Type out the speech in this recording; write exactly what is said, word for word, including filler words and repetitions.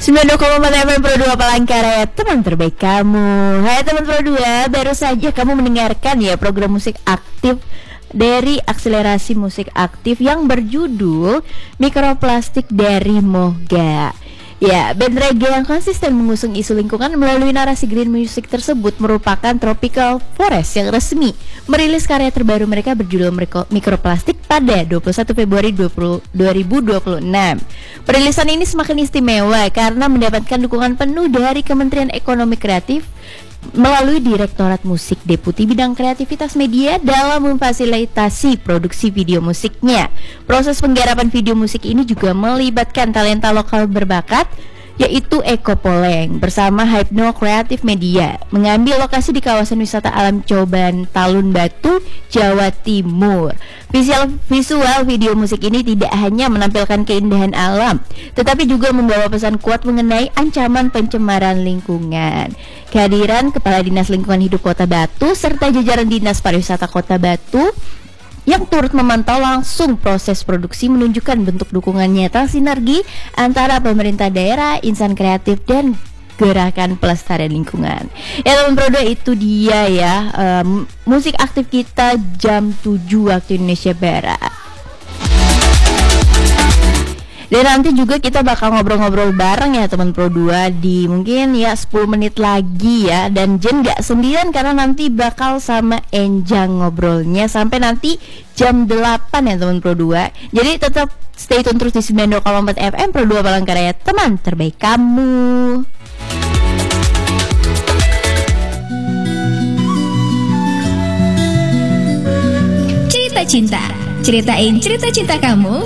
sembilan puluh dua koma empat F M Pro dua Palangkaraya, teman terbaik kamu. Hai teman Pro dua, baru saja kamu mendengarkan ya program musik aktif dari Akselerasi Musik Aktif yang berjudul Mikroplastik dari Moga. Ya, band reggae yang konsisten mengusung isu lingkungan melalui narasi green music tersebut merupakan Tropical Forest yang resmi merilis karya terbaru mereka berjudul Mikroplastik pada dua puluh satu Februari dua ribu dua puluh enam. Perilisan ini semakin istimewa karena mendapatkan dukungan penuh dari Kementerian Ekonomi Kreatif melalui Direktorat Musik Deputi Bidang Kreativitas Media dalam memfasilitasi produksi video musiknya. Proses penggarapan video musik ini juga melibatkan talenta lokal berbakat, yaitu Eko Poleng bersama Hypno Creative Media, mengambil lokasi di kawasan wisata alam Coban Talun Batu, Jawa Timur. Visual, visual video musik ini tidak hanya menampilkan keindahan alam, tetapi juga membawa pesan kuat mengenai ancaman pencemaran lingkungan. Kehadiran Kepala Dinas Lingkungan Hidup Kota Batu serta jajaran Dinas Pariwisata Kota Batu yang turut memantau langsung proses produksi menunjukkan bentuk dukungan nyata sinergi antara pemerintah daerah, insan kreatif, dan gerakan pelestarian lingkungan. Ya teman Pro dua, itu dia ya um, musik aktif kita jam tujuh waktu Indonesia Barat. Dan nanti juga kita bakal ngobrol-ngobrol bareng ya teman Pro dua di mungkin ya sepuluh menit lagi ya. Dan Jen gak sendirian karena nanti bakal sama Enjang ngobrolnya sampai nanti jam delapan ya teman Pro dua. Jadi tetap stay tune terus di sembilan puluh dua koma empat F M Pro dua Palangkaraya, teman terbaik kamu. Cerita cinta, ceritain cerita cinta kamu